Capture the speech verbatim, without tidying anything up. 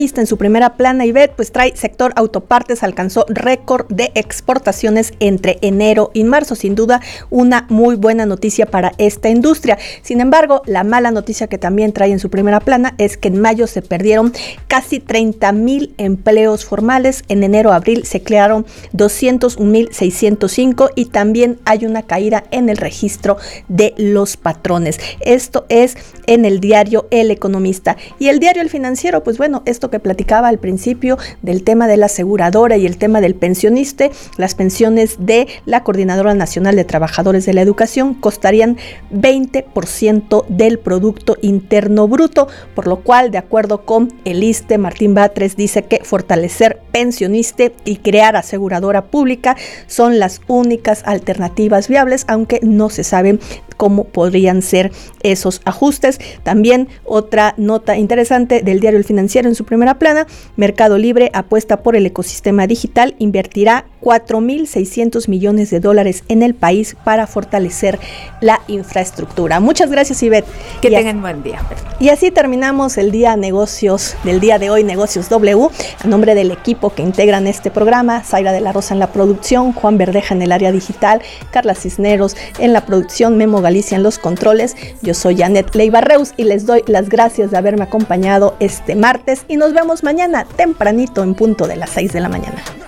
En su primera plana, Ivette, pues trae sector autopartes, alcanzó récord de exportaciones entre enero y marzo. Sin duda, una muy buena noticia para esta industria. Sin embargo, la mala noticia que también trae en su primera plana es que en mayo se perdieron casi treinta mil empleos formales. En enero-abril se crearon doscientos un mil seiscientos cinco y también hay una caída en el registro de los patrones. Esto es en el diario El Economista. Y el diario El Financiero, pues bueno, esto que platicaba al principio del tema de la aseguradora y el tema del pensionista, las pensiones de la Coordinadora Nacional de Trabajadores de la Educación costarían veinte por ciento del Producto Interno Bruto, por lo cual, de acuerdo con el ISSSTE, Martín Batres dice que fortalecer pensionista y crear aseguradora pública son las únicas alternativas viables, aunque no se sabe cómo podrían ser esos ajustes. También otra nota interesante del diario El Financiero en su primera plana: Mercado Libre apuesta por el ecosistema digital, invertirá cuatro mil seiscientos millones de dólares en el país para fortalecer la infraestructura. Muchas gracias, Ivette. Que y tengan así, buen día. Y así terminamos el día negocios del día de hoy, Negocios W. A nombre del equipo que integran este programa, Zaira de la Rosa en la producción, Juan Verdeja en el área digital, Carla Cisneros en la producción, Memo Galicia en los controles. Yo soy Janet Leiva Reus y les doy las gracias de haberme acompañado este martes y nos vemos mañana tempranito en punto de las seis de la mañana.